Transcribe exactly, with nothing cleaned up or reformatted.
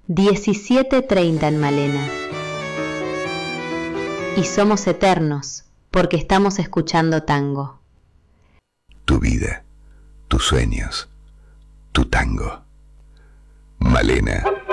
diecisiete treinta en Malena. Y somos eternos porque estamos escuchando tango. Tu vida, tus sueños, tu tango. Malena.